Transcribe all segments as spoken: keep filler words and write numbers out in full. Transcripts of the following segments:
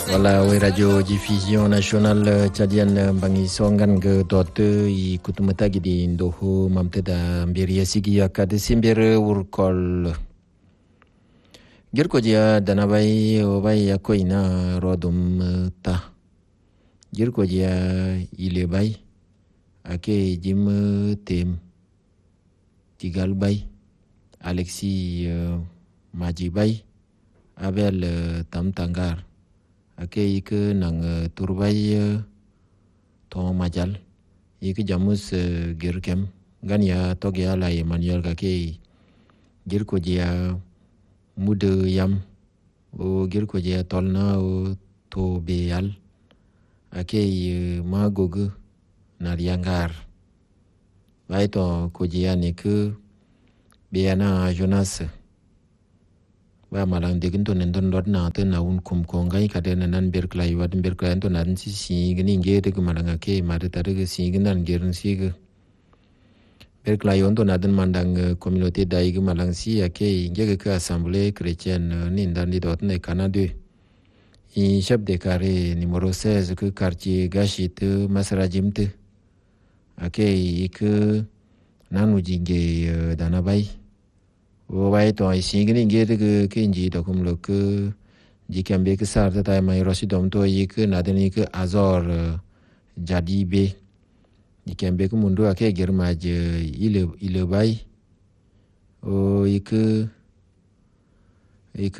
Wala we radio diffusion national tchadienne bangi songan ge dote i kutumata gidi ndoho mamteda mbiri sigi akade simbere urkol girko dia danabai obai yakoina rodum ta girko dia ile bai ake jim tem tigal bai Alexis uh, Maji bai Abel uh, Tamtangar ake ik nang uh, turbai uh, to majal ik jamus uh, girkem gania togia la Emmanuel kake girko dia mude yam o girko dia tolna o to beyal ake uh, magogu nariangar bai to kojia ne ke Biana Jonas ba malang de ginto nendon dot na te na un kum kongai kade nan berklai wad berklai to nan si si gini nge de malanga ke mare tare ge si ginan gerin si ge berklai on to nadan mandang communauté dai ge malang si ake nge ge assemblée chrétienne ni ndan di dot ne Canada i chef de carré numéro seize que quartier Gashit Masarajimte ake ik nanu jinge danabai o bai to ai singini ngere ke kenji to kum lo ke jikambe ke sar ta mai rosi dom to yi ke nadeni ke azor jadibe jikambe ke mundu ake germa je ile ile bai o ik ik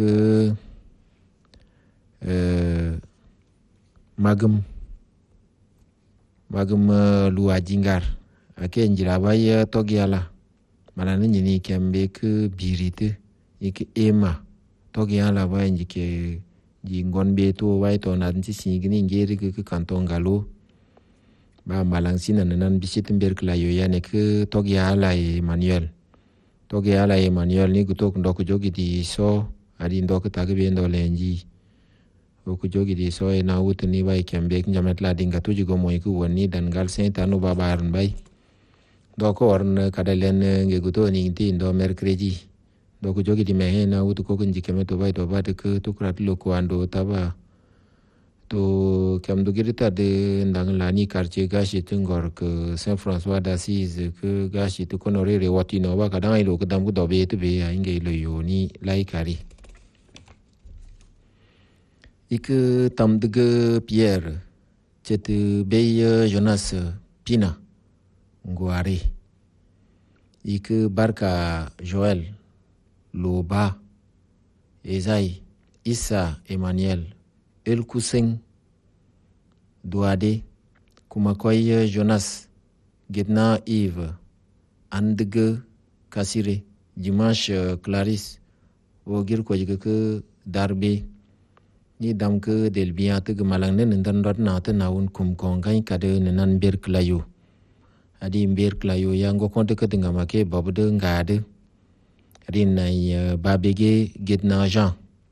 eh magum magum luwa jingar ake njira bai togiala malana nyini kembe ke birite ik ema togiala bai njike jingon be to bai to nan ci singini ngeri ke kanton galo ba malang sina nan bisitin berkla yo yane ke togiala Emmanuel togiala Emmanuel ni gutok ndok jogi di so adi ndok tagbe ndo lenji o ku jogi di so na wutni bai kembe njamet la dinga tuji go moy ku woni dan gal sentanu babarn bai doko orn kadalen nge guto ni ti ndo mercredi doko jogi di mehena utu ko kunji kemeto bai do bade ke to krat lo ko ando taba to kam do girita de ndang lani quartier gashi tungor ke Saint François d'Assise ke gashi to konorere wati no ba kadang ilo ke damgu do be te be inge lo yo ni lai kari ik tamdege Pierre chet be Jonas Pina Nguare ik Barka Joel Loba Ezai Issa Emmanuel El Kuseng Douade Kumakoy Jonas Gedna Yves Andege Kasire Dimanche Clarisse Ogir ko ke Darbe ni dam ke del bien te malang ne ndan dot na te na un kum kongai kade nan ber klayo adi mbir klayo yango konte ke dinga make babde ngade adi nai babege gidna jean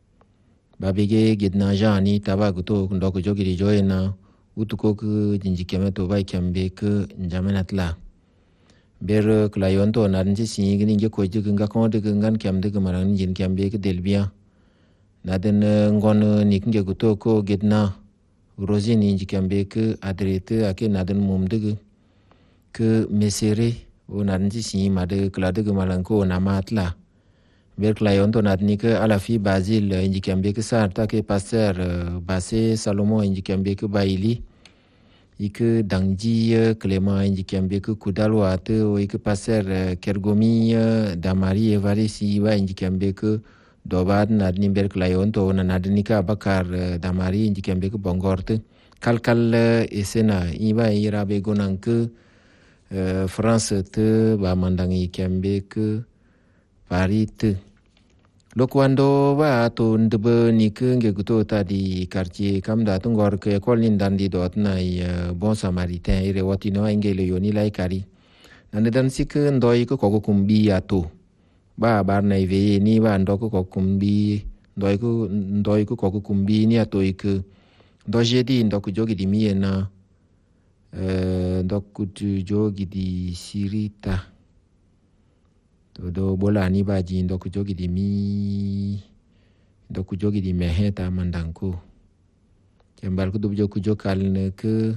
babege gidna jean ni tabagu to ndoko jogi di joina utuko ke jinji kemeto bai kembe ke njamenatla ber klayo to nan ji singi ni ko ji nga konte ke ngan kemde ke maran jin kembe ke del bien naden ngon ni nge guto ko gidna rosini ji kembe ke adrete ake naden mumde ke mesere o nanji si made klade ke malanko na matla ber klayon to natni ke alafi Basil injikembe ke sarta ke pasteur Basse Salomon injikembe ke Baili ik dangji Clément injikembe ke Kudalwa te o ik pasteur Kergomi Damari Evarisi wa injikembe ke dobad nadni ber klayon to na nadni ka Bakar Damari injikembe ke Bongorte kalkal esena iba irabe gonan ke Uh, France te ba mandangi kembe ke Paris te lokwando ba to ndebe ni ke nge guto ta di quartier kam da tungor ke kolin dan di dot na uh, Bon Samaritain ire wati no engele yoni lai kari nan dan sik ndoi ko ko kumbi ato ba bar na ive ni ba ndoko ko kumbi ndoi ko ndoi ko ko kumbi ni ato ik doje di ndoko jogi di miena Uh, ndok tu jogi di sirita to do bola ni baji ndok jogi di mi ndok jogi di meheta mandanko kembal ku dubjo ku jokal ne ke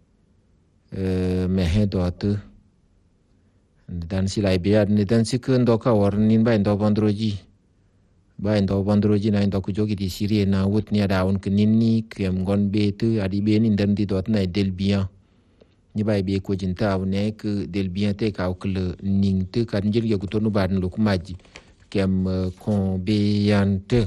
mehe dot dan silai biad ne dan sikun doka warnin ba ndo bandroji ba ndo bandroji na ndo ku jogi di sirie na wut ni ada un kenini kem gon betu adi beni dan di dot na del bien ni ba be ko jinta ne ke del bien te ka ukle ning te kan jirge ku tonu ban lu kumaji kem kon beyante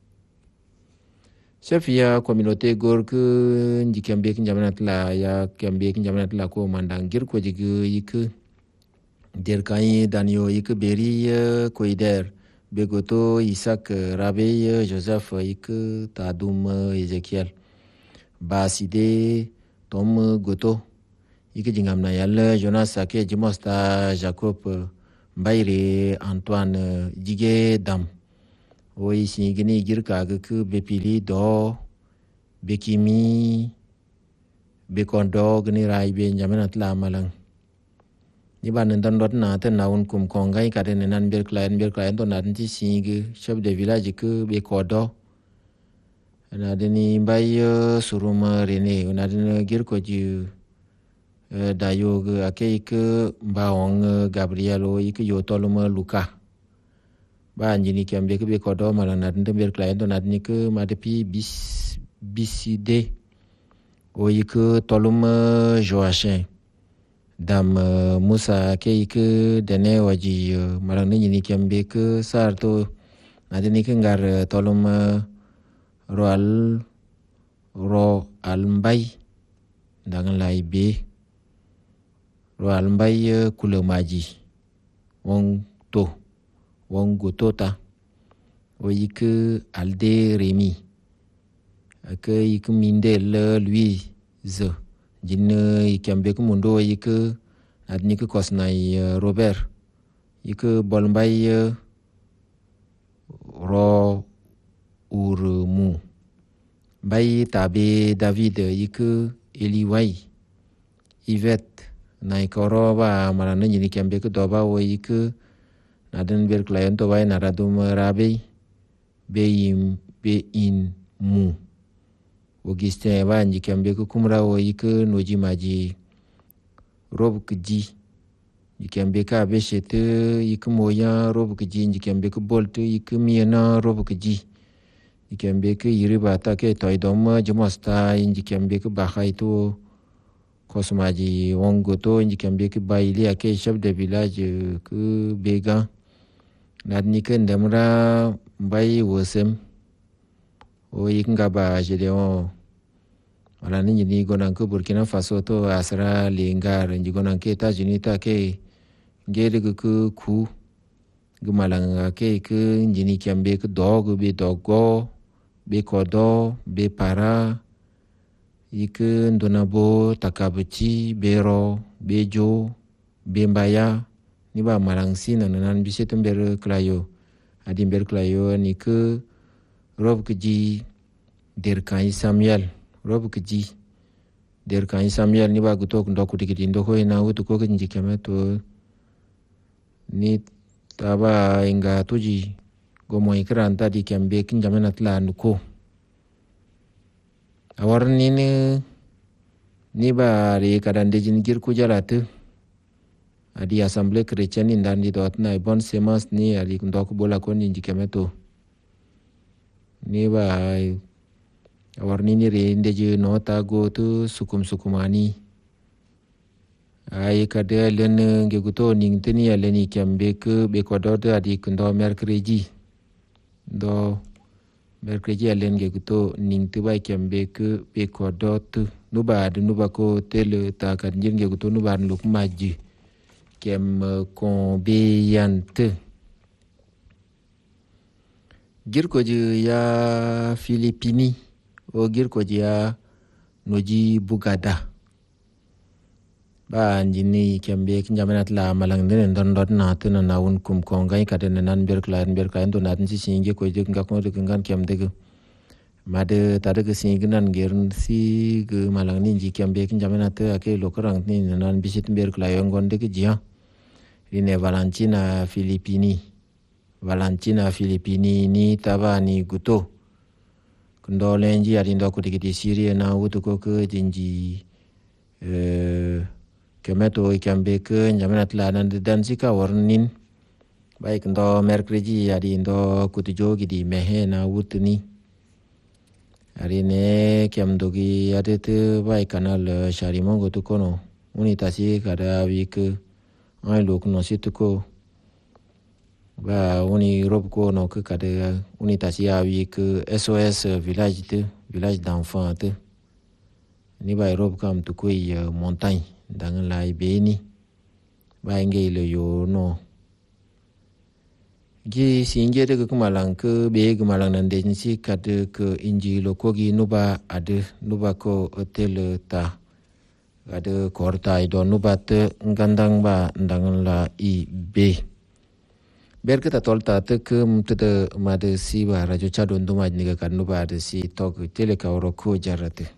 Sefia communauté gork njikembe kinjamanat la ya kembe kinjamanat la ko mandangir ko jige yik der kai danio yik beri koider begoto Isaac Rabe Joseph yik tadum Ezekiel baside tom goto yik jingamna yal Jonas ake jimosta Jacob Mbaire Antoine jige dam Oi singini girka ke bepili do bekimi bekondo gni rai be nyamanat la malang ni ban dan dot na ta naun kum kongai ka den nan ber client ber client to nan ti singi chef de village ke bekodo na deni bay suruma rene na den girko ji dayo ake ke baong Gabriel o ik yo toluma Luka ba njini kembe ke be kodo mala na ndem ber client na ni ke madepi bis biside o yik tolum Joachim dam Musa ke yik dene waji mala ni ni kembe ke sarto na ni ke ngar tolum roal ro almbay dangan lai be ro almbay kulamaji wong to wong gotota o yik alde remi ke yik mindel lui ze jin ikembe ku mundo yik adni ku kosnai Robert yik bolmbay ro urmu bay tabe David yik Eliwai Yvette nai koroba marana jini kembe ku doba o yik naden ber client to bay naradum rabe beim be in mu Augustin ba nji kembe ku kumra o yik noji maji rob kji jikembe ka be shete yik moya rob kji nji kembe ku bolt yik miena rob kji jikembe ku yiriba ta ke toy dom jumasta nji kembe ku bahay to kosmaji wongoto nji kembe ku bayli ake chef de village ku bega nadni ke ndemra mbay wosem o yik ngaba Gedeon wala ni ni gonan ko Burkina Faso to asra lingar nji gonan ke Etats-Unis ta ke ngede ku ku gumalanga ke ke njini kembe ku dog be dogo be kodo be para yik ndonabo takabuchi bero bejo bembaya ni ba marangsi na nan bisetum ber klayo adim ber klayo ni ke rob kji der kan Samuel rob kji der kan Samuel ni ba gutok ndoku dikiti ndoko ina utu ko nji kemeto ni taba inga tuji gomo ikranta di kembe kinjamena tla nuko awarni ni ni ba re kadande jin gir ku jalatu adi assemblée chrétienne ndandi dot na bon semence ni ali ndoko bola ko ni jikemeto ni ba awarni ni re ndeje nota go to sukum sukumani ay kade len ngeguto ning teni aleni kembe ke be ko dot adi ndo mercredi do mercredi alen ngeguto ning tiba kembe ke be ko dot nuba de nuba ko tel ta kan jin ngeguto nuba luk maji kem combien girko ji ya Filipini o girko ji ya noji bugada ba njini kembe kinjamenat la malang den don dot na tuna na un kum kongai kaden nan ber klain ber klain to nan si singe ko je ngak no de ngan kem de made tade ke singe nan gern si ge malang ni ji kembe kinjamenat ake lokrang ni nan bisit ber klain gon de ke jia ine Valentina Filipini Valentina Filipini ni taba ni guto kundo lenji adi ndo kutikiti Syria na wutu ko ke jinji eh kemeto ikambe ke nyamena tlanan dan sika warnin baik ndo merkredi adi ndo kutijogi di mehe na wutuni ari ne kiam dogi adete baik kanal sharimongo tu kono unitasi kada wik ai luk no situko ba uni rob ko no ke kada unitasi awi ke S O S village te village d'enfants te ni ba rob kam tu ko montagne dans la ibeni ba ngele yo no gi singe de ko malang ke be ke malang nan de si kade ke inji lo ko gi nuba ade nuba ko hotel ta ade korta ido nuba te ngandang ba ndang la I be ber ke ta tolta te ke mte ma de si ba rajo chado nduma ni ka nuba de si tok tele ka ro ko jarate